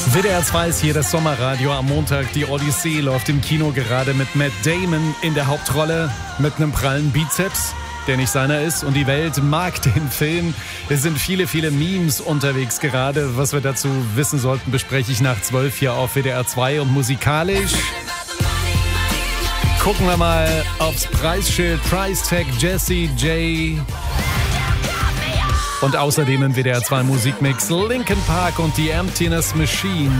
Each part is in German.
WDR 2 ist hier das Sommerradio am Montag. Die Odyssee läuft im Kino gerade mit Matt Damon in der Hauptrolle mit einem prallen Bizeps, der nicht seiner ist. Und die Welt mag den Film. Es sind viele, viele Memes unterwegs gerade. Was wir dazu wissen sollten, bespreche ich nach 12 hier auf WDR 2. Und musikalisch gucken wir mal aufs Preisschild. Price Tag Jessie J. Und außerdem im WDR 2 Musikmix Linkin Park und die Emptiness Machine.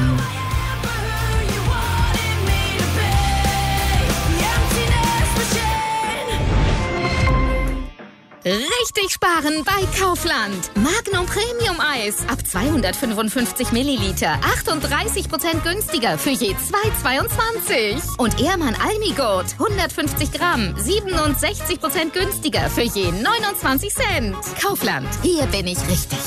Richtig sparen bei Kaufland. Magnum Premium Eis ab 255 Milliliter. 38% günstiger für je 2,22. Und Ehrmann Almigurt 150 Gramm. 67% günstiger für je 29 Cent. Kaufland, hier bin ich richtig.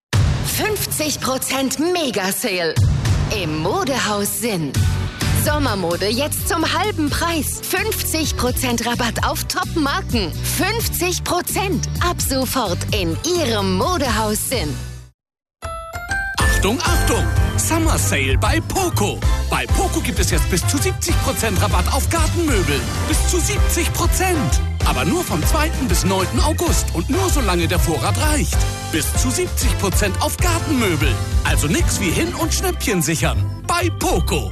50% Mega-Sale im Modehaus Sinn. Sommermode jetzt zum halben Preis. 50% Rabatt auf Top-Marken. 50% ab sofort in Ihrem Modehaus Sinn. Achtung, Achtung! Summer Sale bei Poco. Bei Poco gibt es jetzt bis zu 70% Rabatt auf Gartenmöbel. Bis zu 70%. Aber nur vom 2. bis 9. August und nur solange der Vorrat reicht. Bis zu 70% auf Gartenmöbel. Also nix wie hin- und Schnäppchen sichern. Bei Poco.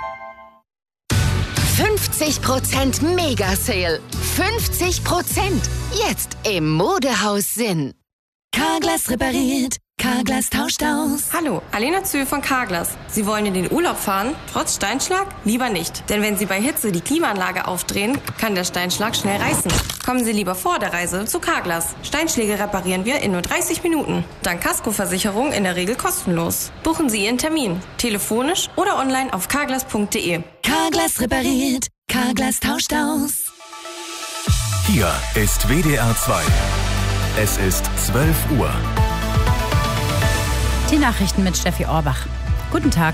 50% Mega-Sale. 50% jetzt im Modehaus Sinn. Carglass repariert, Carglass tauscht aus. Hallo, Alena Zühl von Carglass. Sie wollen in den Urlaub fahren, trotz Steinschlag? Lieber nicht. Denn wenn Sie bei Hitze die Klimaanlage aufdrehen, kann der Steinschlag schnell reißen. Kommen Sie lieber vor der Reise zu Carglass. Steinschläge reparieren wir in nur 30 Minuten. Dank Kaskoversicherung in der Regel kostenlos. Buchen Sie Ihren Termin. Telefonisch oder online auf carglass.de. Carglass repariert, Carglass tauscht aus. Hier ist WDR 2. Es ist 12 Uhr. Die Nachrichten mit Steffi Orbach. Guten Tag.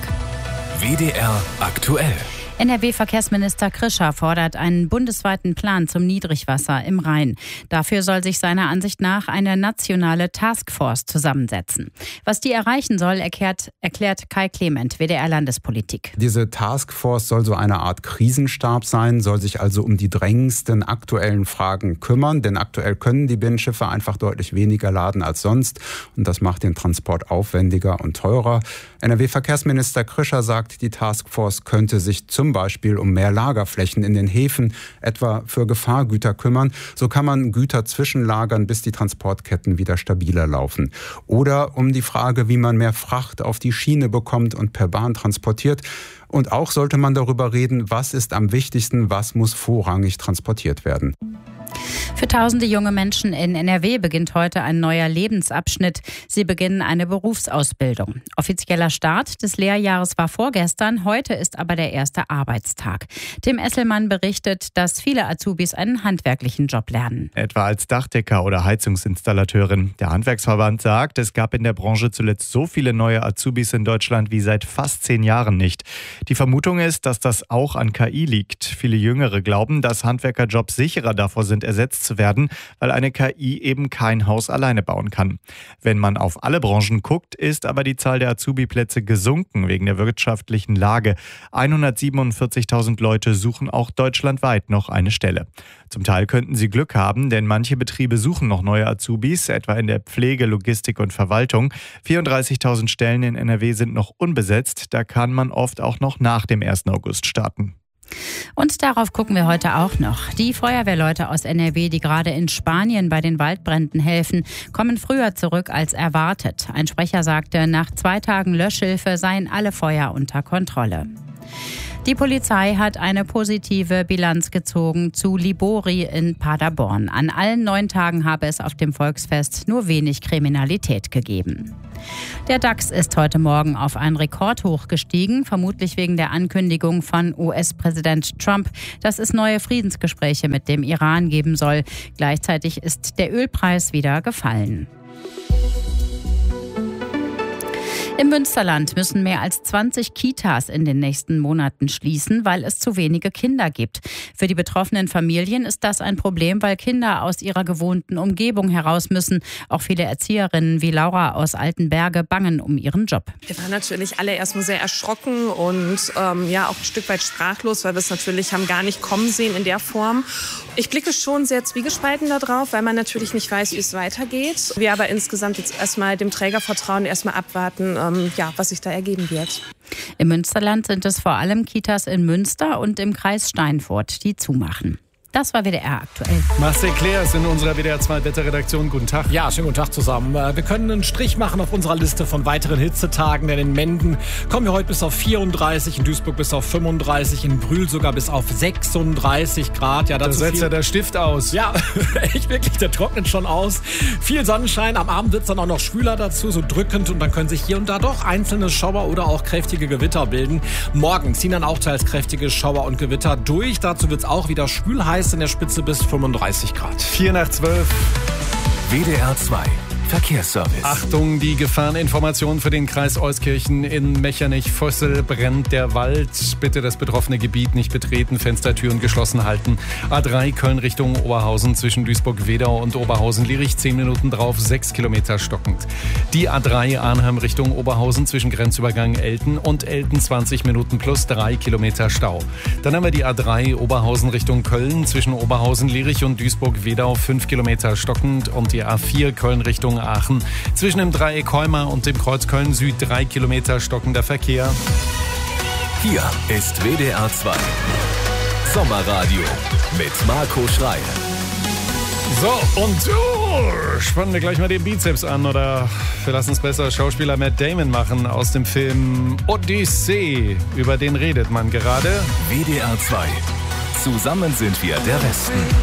WDR aktuell. NRW-Verkehrsminister Krischer fordert einen bundesweiten Plan zum Niedrigwasser im Rhein. Dafür soll sich seiner Ansicht nach eine nationale Taskforce zusammensetzen. Was die erreichen soll, erklärt Kai Clement, WDR-Landespolitik. Diese Taskforce soll so eine Art Krisenstab sein, soll sich also um die drängendsten aktuellen Fragen kümmern. Denn aktuell können die Binnenschiffe einfach deutlich weniger laden als sonst. Und das macht den Transport aufwendiger und teurer. NRW-Verkehrsminister Krischer sagt, die Taskforce könnte sich zum Beispiel um mehr Lagerflächen in den Häfen, etwa für Gefahrgüter kümmern. So kann man Güter zwischenlagern, bis die Transportketten wieder stabiler laufen. Oder um die Frage, wie man mehr Fracht auf die Schiene bekommt und per Bahn transportiert. Und auch sollte man darüber reden, was ist am wichtigsten, was muss vorrangig transportiert werden. Für tausende junge Menschen in NRW beginnt heute ein neuer Lebensabschnitt. Sie beginnen eine Berufsausbildung. Offizieller Start des Lehrjahres war vorgestern, heute ist aber der erste Arbeitstag. Tim Esselmann berichtet, dass viele Azubis einen handwerklichen Job lernen. Etwa als Dachdecker oder Heizungsinstallateurin. Der Handwerksverband sagt, es gab in der Branche zuletzt so viele neue Azubis in Deutschland wie seit fast 10 Jahren nicht. Die Vermutung ist, dass das auch an KI liegt. Viele Jüngere glauben, dass Handwerkerjobs sicherer davor sind, ersetzt zu werden, weil eine KI eben kein Haus alleine bauen kann. Wenn man auf alle Branchen guckt, ist aber die Zahl der Azubi-Plätze gesunken wegen der wirtschaftlichen Lage. 147.000 Leute suchen auch deutschlandweit noch eine Stelle. Zum Teil könnten sie Glück haben, denn manche Betriebe suchen noch neue Azubis, etwa in der Pflege, Logistik und Verwaltung. 34.000 Stellen in NRW sind noch unbesetzt, da kann man oft auch noch nach dem 1. August starten. Und darauf gucken wir heute auch noch. Die Feuerwehrleute aus NRW, die gerade in Spanien bei den Waldbränden helfen, kommen früher zurück als erwartet. Ein Sprecher sagte, nach 2 Tagen Löschhilfe seien alle Feuer unter Kontrolle. Die Polizei hat eine positive Bilanz gezogen zu Libori in Paderborn. An allen 9 Tagen habe es auf dem Volksfest nur wenig Kriminalität gegeben. Der DAX ist heute Morgen auf ein Rekordhoch gestiegen, vermutlich wegen der Ankündigung von US-Präsident Trump, dass es neue Friedensgespräche mit dem Iran geben soll. Gleichzeitig ist der Ölpreis wieder gefallen. Im Münsterland müssen mehr als 20 Kitas in den nächsten Monaten schließen, weil es zu wenige Kinder gibt. Für die betroffenen Familien ist das ein Problem, weil Kinder aus ihrer gewohnten Umgebung heraus müssen. Auch viele Erzieherinnen wie Laura aus Altenberge bangen um ihren Job. Wir waren natürlich alle erstmal sehr erschrocken und auch ein Stück weit sprachlos, weil wir es natürlich haben gar nicht kommen sehen in der Form. Ich blicke schon sehr zwiegespalten darauf, weil man natürlich nicht weiß, wie es weitergeht. Wir aber insgesamt jetzt erstmal dem Träger vertrauen, erstmal abwarten, was sich da ergeben wird. Im Münsterland sind es vor allem Kitas in Münster und im Kreis Steinfurt, die zumachen. Das war WDR aktuell. Marcel Claire ist in unserer WDR 2 Wetterredaktion. Guten Tag. Ja, schönen guten Tag zusammen. Wir können einen Strich machen auf unserer Liste von weiteren Hitzetagen, denn in Menden kommen wir heute bis auf 34, in Duisburg bis auf 35, in Brühl sogar bis auf 36 Grad. Ja, da setzt ja der Stift aus. Ja, echt wirklich, der trocknet schon aus. Viel Sonnenschein, am Abend wird es dann auch noch schwüler dazu, so drückend, und dann können sich hier und da doch einzelne Schauer oder auch kräftige Gewitter bilden. Morgen ziehen dann auch teils kräftige Schauer und Gewitter durch. Dazu wird es auch wieder schwül heiß, in der Spitze bis 35 Grad. 4:12. WDR 2 Verkehrsservice. Achtung, die Gefahreninformation für den Kreis Euskirchen. In Mechernich-Vossel brennt der Wald. Bitte das betroffene Gebiet nicht betreten, Fenstertüren geschlossen halten. A3 Köln Richtung Oberhausen zwischen Duisburg-Wedau und Oberhausen-Lierich 10 Minuten drauf, 6 Kilometer stockend. Die A3 Arnhem Richtung Oberhausen zwischen Grenzübergang Elten und Elten 20 Minuten plus 3 Kilometer Stau. Dann haben wir die A3 Oberhausen Richtung Köln zwischen Oberhausen-Lierich und Duisburg-Wedau 5 Kilometer stockend und die A4 Köln Richtung Aachen zwischen dem Dreieck Heuma und dem Kreuz Köln Süd 3 Kilometer stockender Verkehr. Hier ist WDR 2 Sommerradio mit Marco Schreil. So, und spannen wir gleich mal den Bizeps an, oder wir lassen es besser Schauspieler Matt Damon machen aus dem Film Odyssee. Über den redet man gerade. WDR 2. Zusammen sind wir der Westen.